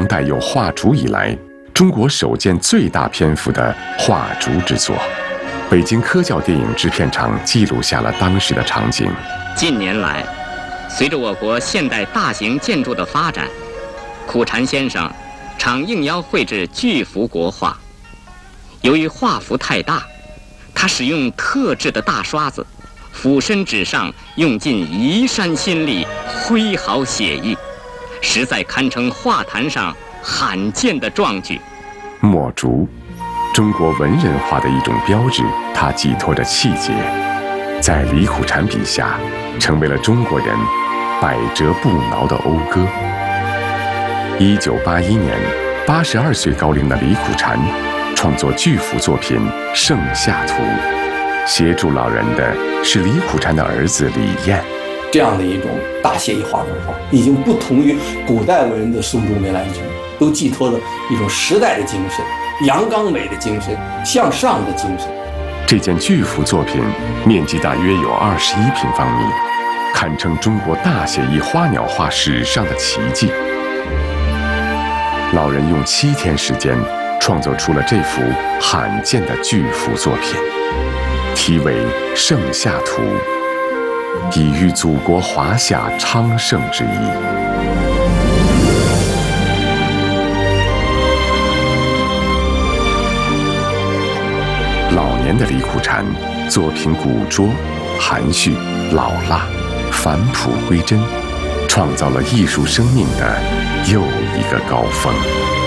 唐代有画竹以来，中国首件最大篇幅的画竹之作。北京科教电影制片厂记录下了当时的场景。 近年来，随着我国现代大型建筑的发展，苦禅先生常应邀绘制巨幅国画。由于画幅太大，他使用特制的大刷子，俯身纸上用尽移山心力，挥毫写意，实在堪称画坛上罕见的壮举。 墨竹，中国文人画的一种标志，它寄托着气节，在李苦禅笔下，成为了中国人百折不挠的讴歌。1981年，82岁高龄的李苦禅创作巨幅作品《盛夏图》，协助老人的是李苦禅的儿子李彦。 这样的一种大写意画文化，已经不同于古代文人的松竹梅兰菊，都寄托了一种时代的精神、阳刚美的精神、向上的精神。 这件巨幅作品面积大约有21平方米，堪称中国大写意花鸟画史上的奇迹。老人用7天时间创作出了这幅罕见的巨幅作品，题为《盛夏图》，以喻祖国华夏昌盛之意。老年的李苦禅作品古拙、含蓄、老辣、返璞归真，创造了艺术生命的又一个高峰。